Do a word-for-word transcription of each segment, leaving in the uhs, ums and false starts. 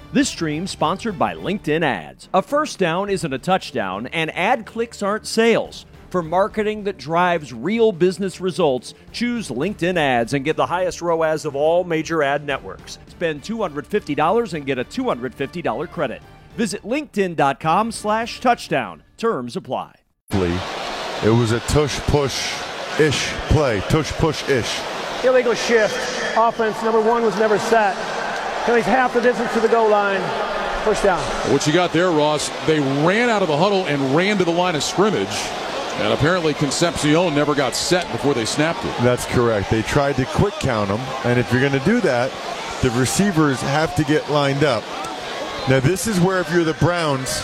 This stream sponsored by LinkedIn Ads. A first down isn't a touchdown, and ad clicks aren't sales. For marketing that drives real business results, choose LinkedIn Ads and get the highest R O A S of all major ad networks. Spend two hundred fifty dollars and get a two hundred fifty dollars credit. Visit linkedin.com slash touchdown. Terms apply. It was a tush-push-ish play. Tush-push-ish. Illegal shift. Offense number one was never set. He's half the distance to the goal line. First down. What you got there, Ross, they ran out of the huddle and ran to the line of scrimmage. And apparently Concepcion never got set before they snapped it. That's correct. They tried to quick count them. And if you're going to do that, the receivers have to get lined up. Now, this is where if you're the Browns,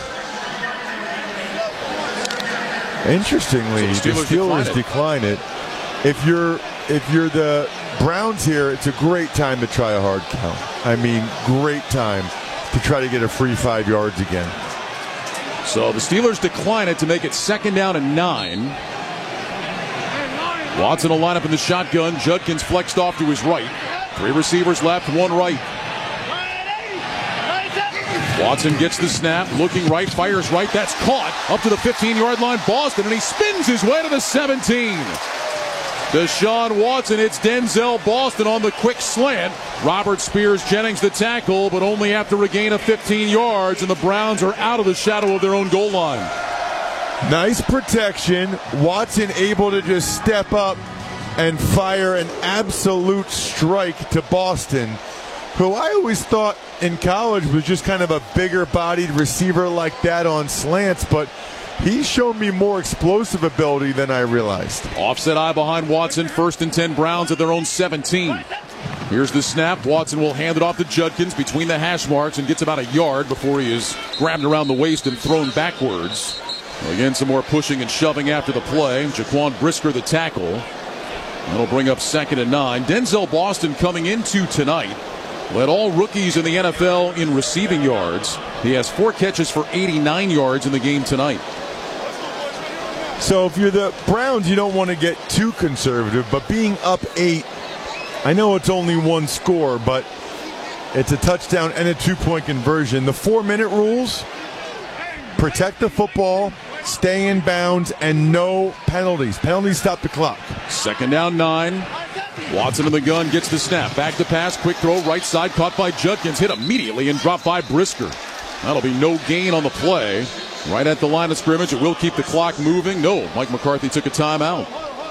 interestingly, so the Steelers, the Steelers decline, it. decline it. If you're if you're the Browns here, it's a great time to try a hard count. I mean, great time to try to get a free five yards again. So the Steelers decline it to make it second down and nine. Watson will line up in the shotgun. Judkins flexed off to his right. Three receivers left, one right. Watson gets the snap, looking right, fires right. That's caught up to the fifteen-yard line. Boston, and he spins his way to the seventeen. Deshaun Watson, it's Denzel Boston on the quick slant. Robert Spears Jennings the tackle, but only after a gain of fifteen yards, and the Browns are out of the shadow of their own goal line. Nice protection. Watson able to just step up and fire an absolute strike to Boston, who I always thought in college was just kind of a bigger-bodied receiver like that on slants, but he's shown me more explosive ability than I realized. Offset eye behind Watson, first and ten Browns at their own seventeen. Here's the snap. Watson will hand it off to Judkins between the hash marks and gets about a yard before he is grabbed around the waist and thrown backwards. Again, some more pushing and shoving after the play. Jaquan Brisker the tackle. That'll bring up second and nine. Denzel Boston coming into tonight led all rookies in the N F L in receiving yards. He has four catches for eighty-nine yards in the game tonight. So if you're the Browns, you don't want to get too conservative, but being up eight, I know it's only one score, but it's a touchdown and a two-point conversion. The four-minute rules: protect the football, stay in bounds, and no penalties. Penalties stop the clock. Second down, nine. Watson in the gun, gets the snap. Back to pass, quick throw, right side, caught by Judkins, hit immediately and dropped by Brisker. That'll be no gain on the play. Right at the line of scrimmage, it will keep the clock moving. No, Mike McCarthy took a timeout.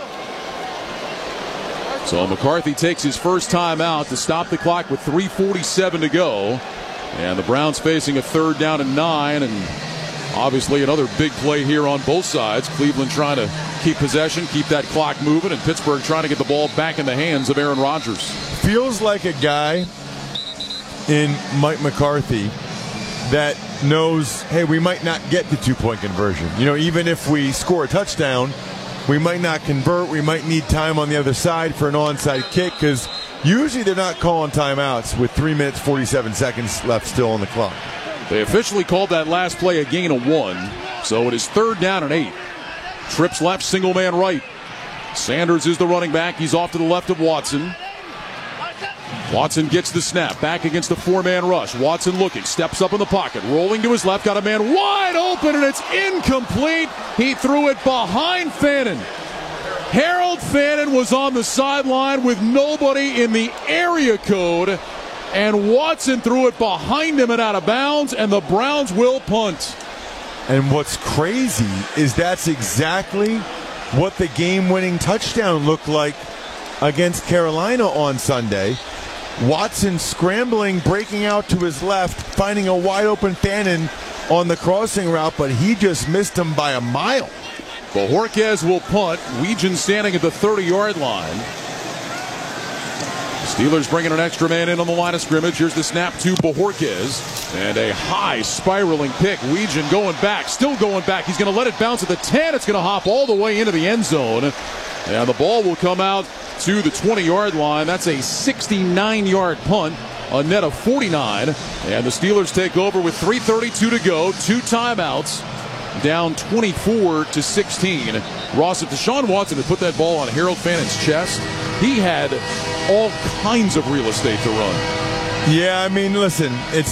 So McCarthy takes his first timeout to stop the clock with three forty-seven to go. And the Browns facing a third down and nine, and obviously another big play here on both sides. Cleveland trying to keep possession, keep that clock moving, and Pittsburgh trying to get the ball back in the hands of Aaron Rodgers. Feels like a guy in Mike McCarthy that knows, hey, we might not get the two-point conversion. You know, even if we score a touchdown, we might not convert. We might need time on the other side for an onside kick, because usually they're not calling timeouts with three minutes, forty-seven seconds left still on the clock. They officially called that last play a gain of one, so it is third down and eight. Trips left, single man right. Sanders is the running back. He's off to the left of Watson. Watson gets the snap, back against the four-man rush. Watson looking, steps up in the pocket, rolling to his left, got a man wide open, and it's incomplete. He threw it behind Fannin. Harold Fannin was on the sideline with nobody in the area code, and Watson threw it behind him and out of bounds, and the Browns will punt. And what's crazy is that's exactly what the game-winning touchdown looked like against Carolina on Sunday. Watson scrambling, breaking out to his left, finding a wide-open Fannin on the crossing route, but he just missed him by a mile. Bojorquez will punt. Weegan standing at the thirty-yard line. Steelers bringing an extra man in on the line of scrimmage. Here's the snap to Bojorquez. And a high spiraling pick. Weegan going back, still going back. He's going to let it bounce at the ten. It's going to hop all the way into the end zone. And the ball will come out to the twenty-yard line. That's a sixty-nine-yard punt, a net of forty-nine. And the Steelers take over with three thirty-two to go, two timeouts, down twenty-four to sixteen. Ross, if Deshaun Watson had put that ball on Harold Fannin's chest, he had all kinds of real estate to run. Yeah, I mean, listen, it's